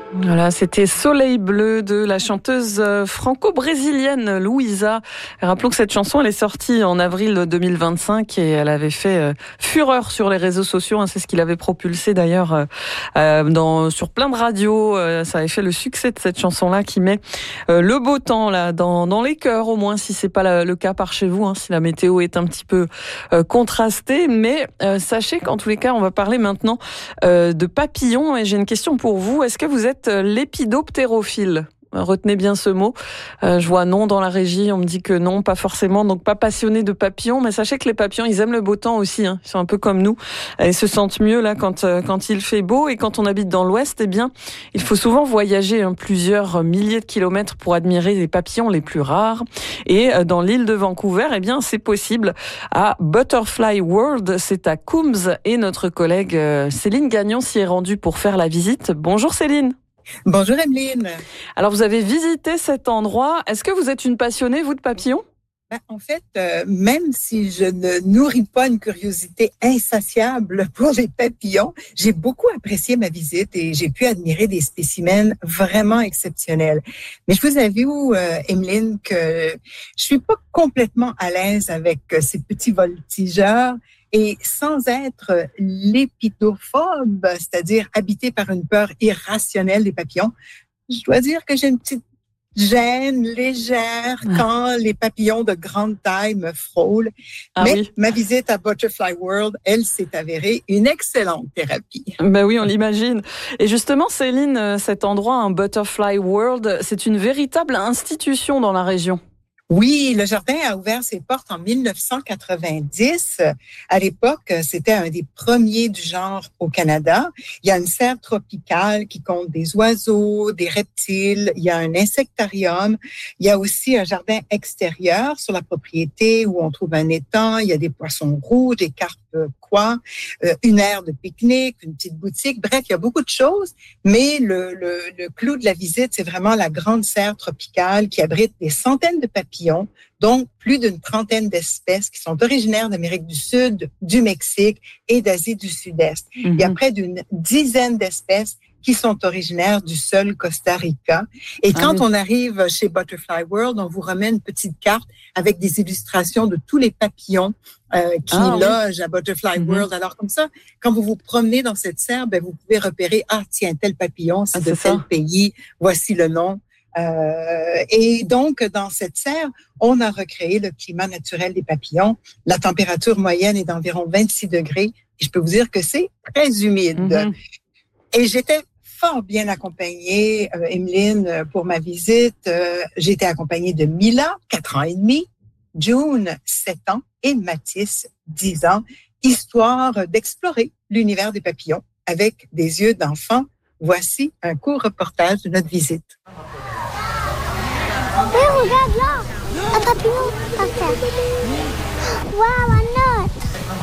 Voilà, c'était Soleil bleu de la chanteuse franco-brésilienne Louisa. Rappelons que cette chanson, elle est sortie en avril 2025 et elle avait fait fureur sur les réseaux sociaux. C'est ce qu'il avait propulsé d'ailleurs sur plein de radios. Ça avait fait le succès de cette chanson-là qui met le beau temps là dans les cœurs, au moins si c'est pas le cas par chez vous, si la météo est un petit peu contrastée. Mais sachez qu'en tous les cas, on va parler maintenant de papillons et j'ai une question pour vous. Est-ce que vous êtes lépidoptérophile? Retenez bien ce mot. Je vois non dans la régie, on me dit que non, pas forcément, donc pas passionné de papillons, mais sachez que les papillons, ils aiment le beau temps aussi, Ils sont un peu comme nous. Ils se sentent mieux là quand il fait beau, et quand on habite dans l'Ouest, il faut souvent voyager plusieurs milliers de kilomètres pour admirer les papillons les plus rares. Et dans l'île de Vancouver, c'est possible à Butterfly World, c'est à Coombs, et notre collègue Céline Gagnon s'y est rendue pour faire la visite. Bonjour Céline. Bonjour Emeline. Alors vous avez visité cet endroit. Est-ce que vous êtes une passionnée, vous, de papillons? En fait, même si je ne nourris pas une curiosité insatiable pour les papillons, j'ai beaucoup apprécié ma visite et j'ai pu admirer des spécimens vraiment exceptionnels. Mais je vous avoue, Emeline, que je suis pas complètement à l'aise avec ces petits voltigeurs. Et sans être lépidophobe, c'est-à-dire habité par une peur irrationnelle des papillons, je dois dire que j'ai une petite gêne légère quand les papillons de grande taille me frôlent. Ma visite à Butterfly World, elle s'est avérée une excellente thérapie. Ben oui, on l'imagine. Et justement, Céline, cet endroit, Butterfly World, c'est une véritable institution dans la région. Oui, le jardin a ouvert ses portes en 1990. À l'époque, c'était un des premiers du genre au Canada. Il y a une serre tropicale qui compte des oiseaux, des reptiles. Il y a un insectarium. Il y a aussi un jardin extérieur sur la propriété où on trouve un étang. Il y a des poissons rouges, des carpes une aire de pique-nique, une petite boutique. Bref, il y a beaucoup de choses. Mais le clou de la visite, c'est vraiment la grande serre tropicale qui abrite des centaines de papillons, donc plus d'une trentaine d'espèces qui sont originaires d'Amérique du Sud, du Mexique et d'Asie du Sud-Est. Il y a près d'une dizaine d'espèces qui sont originaires du seul Costa Rica. Et quand on arrive chez Butterfly World, on vous remet une petite carte avec des illustrations de tous les papillons qui logent à Butterfly World. Alors comme ça, quand vous vous promenez dans cette serre, vous pouvez repérer, tiens, tel papillon, c'est de tel pays, voici le nom. Et donc, dans cette serre, on a recréé le climat naturel des papillons. La température moyenne est d'environ 26 degrés. Et je peux vous dire que c'est très humide. Et j'étais fort bien accompagnée, Emeline, pour ma visite. J'étais accompagnée de Mila, 4 ans et demi, June, 7 ans, et Mathis, 10 ans, histoire d'explorer l'univers des papillons avec des yeux d'enfant. Voici un court reportage de notre visite. Oui, regarde là, un papillon par terre. Waouh, un autre.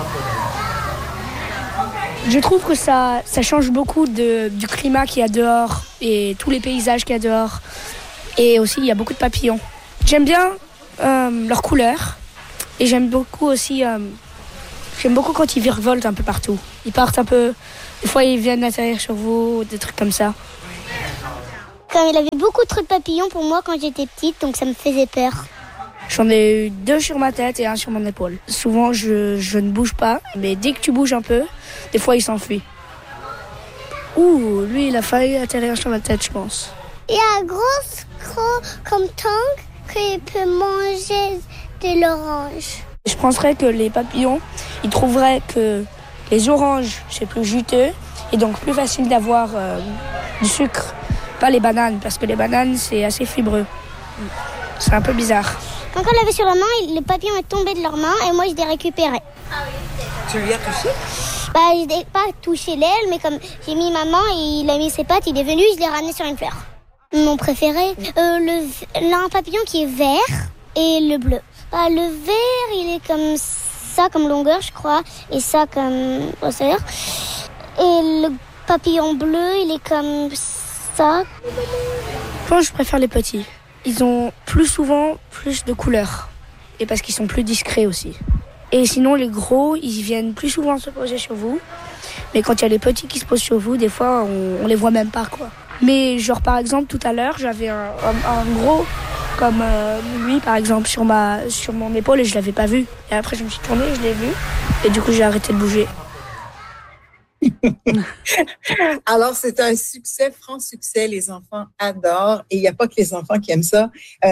Je trouve que ça change beaucoup du climat qu'il y a dehors et tous les paysages qu'il y a dehors. Et aussi, il y a beaucoup de papillons. J'aime bien leurs couleurs et j'aime beaucoup aussi quand ils virevoltent un peu partout. Ils partent un peu, des fois ils viennent atterrir sur vous, des trucs comme ça. Quand il avait beaucoup trop de papillons pour moi quand j'étais petite, donc ça me faisait peur. J'en ai eu 2 sur ma tête et 1 sur mon épaule. Souvent, je ne bouge pas, mais dès que tu bouges un peu, des fois, il s'enfuit. Ouh, lui, il a failli atterrir sur ma tête, je pense. Il y a un gros comme tank qu'il peut manger de l'orange. Je penserais que les papillons, ils trouveraient que les oranges, c'est plus juteux et donc plus facile d'avoir du sucre. Pas les bananes, parce que les bananes, c'est assez fibreux. C'est un peu bizarre. Quand on l'avait sur la main, le papillon est tombé de leurs mains et moi, je l'ai récupéré. Tu lui as touché? Je n'ai pas touché l'aile, mais comme j'ai mis ma main et il a mis ses pattes, il est venu, je l'ai ramené sur une fleur. Mon préféré, un papillon qui est vert et le bleu. Le vert, il est comme ça, comme longueur, je crois, et ça comme grosseur. Et le papillon bleu, il est comme ça. Je pense que je préfère les petits. Ils ont plus souvent plus de couleurs. Et parce qu'ils sont plus discrets aussi. Et sinon, les gros, ils viennent plus souvent se poser sur vous. Mais quand il y a les petits qui se posent sur vous, des fois, on les voit même pas, quoi. Mais genre par exemple tout à l'heure, j'avais un gros comme lui par exemple sur mon épaule et je l'avais pas vu. Et après je me suis tournée, je l'ai vu et du coup j'ai arrêté de bouger. Alors, c'est un succès, franc succès. Les enfants adorent. Et il n'y a pas que les enfants qui aiment ça.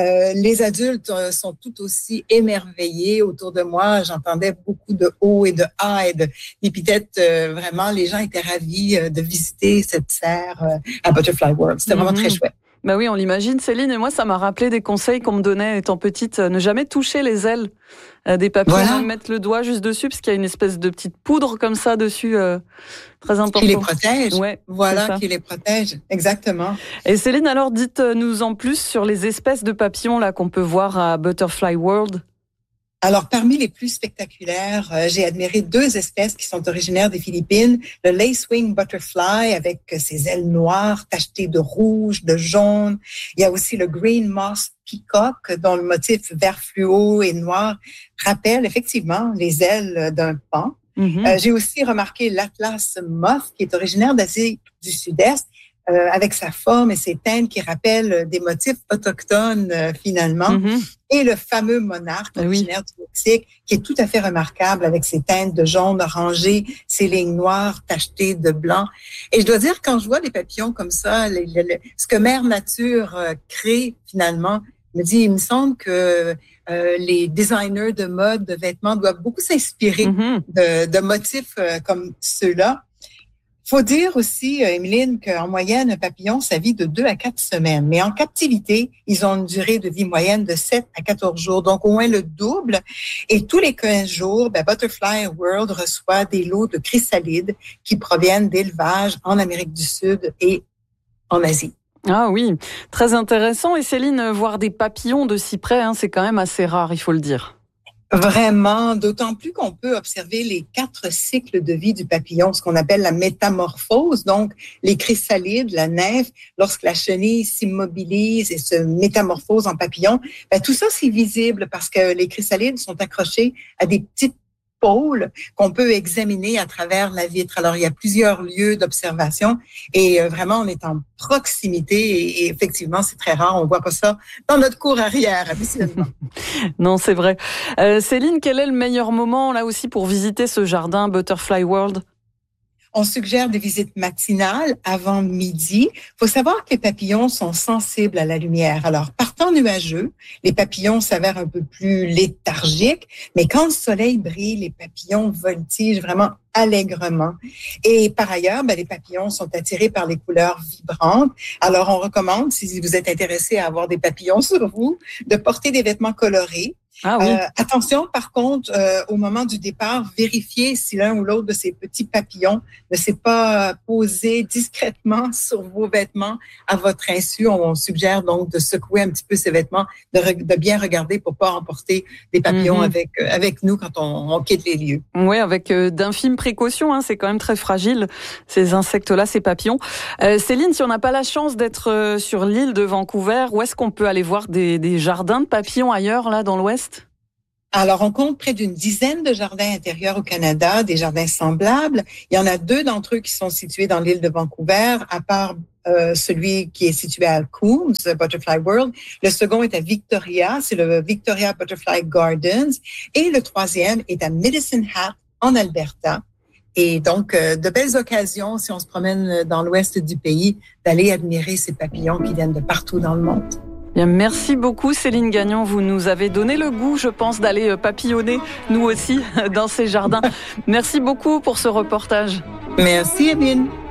Les adultes sont tout aussi émerveillés autour de moi. J'entendais beaucoup de O et de A et d'épithètes. Vraiment, les gens étaient ravis de visiter cette serre à Butterfly World. C'était vraiment très chouette. Bah oui, on l'imagine, Céline. Et moi, ça m'a rappelé des conseils qu'on me donnait étant petite. Ne jamais toucher les ailes des papillons. Voilà. Mettre le doigt juste dessus parce qu'il y a une espèce de petite poudre comme ça dessus. Très important. Qui les protège. Ouais, voilà, qui les protège. Exactement. Et Céline, alors dites-nous en plus sur les espèces de papillons là qu'on peut voir à Butterfly World. Alors, parmi les plus spectaculaires, j'ai admiré 2 espèces qui sont originaires des Philippines. Le lacewing butterfly avec ses ailes noires tachetées de rouge, de jaune. Il y a aussi le green moss peacock dont le motif vert fluo et noir rappelle effectivement les ailes d'un paon. J'ai aussi remarqué l'Atlas moth qui est originaire d'Asie du Sud-Est. Avec sa forme et ses teintes qui rappellent des motifs autochtones finalement. Et le fameux monarque originaire du Mexique qui est tout à fait remarquable avec ses teintes de jaune orangé, ses lignes noires tachetées de blanc. Et je dois dire, quand je vois des papillons comme ça, ce que Mère Nature crée finalement, il me semble que les designers de mode, de vêtements doivent beaucoup s'inspirer de motifs comme ceux-là. Faut dire aussi, Émeline, qu'en moyenne, un papillon, ça vit de 2 à 4 semaines. Mais en captivité, ils ont une durée de vie moyenne de 7 à 14 jours, donc au moins le double. Et tous les 15 jours, Butterfly World reçoit des lots de chrysalides qui proviennent d'élevages en Amérique du Sud et en Asie. Ah oui, très intéressant. Et Céline, voir des papillons de si près, c'est quand même assez rare, il faut le dire. Vraiment, d'autant plus qu'on peut observer les 4 cycles de vie du papillon, ce qu'on appelle la métamorphose, donc les chrysalides, la nymphe, lorsque la chenille s'immobilise et se métamorphose en papillon, tout ça c'est visible parce que les chrysalides sont accrochés à des petites pôles qu'on peut examiner à travers la vitre. Alors, il y a plusieurs lieux d'observation et vraiment, on est en proximité et effectivement, c'est très rare. On voit pas ça dans notre cour arrière, habituellement. Non, c'est vrai. Céline, quel est le meilleur moment, là aussi, pour visiter ce jardin Butterfly World? On suggère des visites matinales avant midi. Il faut savoir que les papillons sont sensibles à la lumière. Alors, par temps nuageux, les papillons s'avèrent un peu plus léthargiques, mais quand le soleil brille, les papillons voltigent vraiment allègrement. Et par ailleurs, les papillons sont attirés par les couleurs vibrantes. Alors, on recommande, si vous êtes intéressé à avoir des papillons sur vous, de porter des vêtements colorés. Ah oui. Attention, par contre, au moment du départ, vérifiez si l'un ou l'autre de ces petits papillons ne s'est pas posé discrètement sur vos vêtements à votre insu. On suggère donc de secouer un petit peu ces vêtements, de bien regarder pour pas emporter des papillons avec nous quand on quitte les lieux. Oui, avec d'infimes précautions. C'est quand même très fragile, ces insectes-là, ces papillons. Céline, si on n'a pas la chance d'être sur l'île de Vancouver, où est-ce qu'on peut aller voir des jardins de papillons ailleurs, là, dans l'Ouest? Alors, on compte près d'une dizaine de jardins intérieurs au Canada, des jardins semblables. Il y en a 2 d'entre eux qui sont situés dans l'île de Vancouver, à part celui qui est situé à Coombs, Butterfly World. Le second est à Victoria, c'est le Victoria Butterfly Gardens. Et le 3e est à Medicine Hat, en Alberta. Et donc, de belles occasions, si on se promène dans l'ouest du pays, d'aller admirer ces papillons qui viennent de partout dans le monde. Bien, merci beaucoup Céline Gagnon, vous nous avez donné le goût, je pense, d'aller papillonner, nous aussi, dans ces jardins. Merci beaucoup pour ce reportage. Merci Evelyne.